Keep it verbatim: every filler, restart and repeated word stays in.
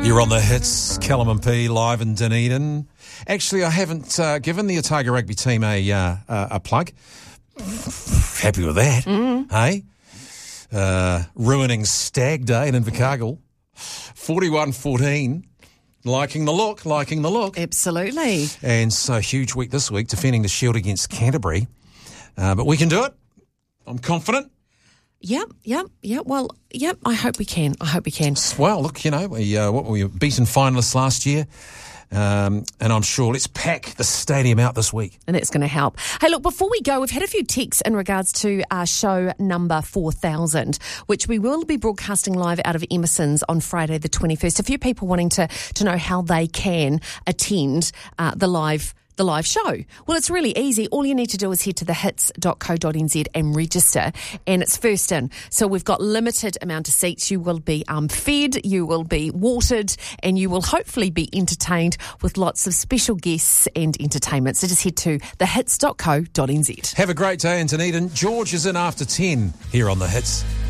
You're on the hits, Callum and P live in Dunedin. Actually, I haven't uh, given the Otago rugby team a uh, a plug. Happy with that, mm. hey? Uh, ruining Stag Day in Invercargill. forty-one fourteen. Liking the look, liking the look. Absolutely. And so, huge week this week, defending the Shield against Canterbury. Uh, but we can do it. I'm confident. Yep, yep, yep. Well, yep, I hope we can. I hope we can. Well, look, you know, we, uh, what, we were beaten finalists last year. Um, and I'm sure let's pack the stadium out this week. And that's going to help. Hey, look, before we go, we've had a few texts in regards to our show number four thousand, which we will be broadcasting live out of Emerson's on Friday the twenty-first. A few people wanting to, to know how they can attend uh, the live the live show. Well, it's really easy. All you need to do is head to the hits dot co dot n z and register, and it's first in. So we've got limited amount of seats. You will be um, fed, you will be watered, and you will hopefully be entertained with lots of special guests and entertainment. So just head to the hits dot co dot n z. Have a great day in Dunedin. George is in after ten here on The Hits.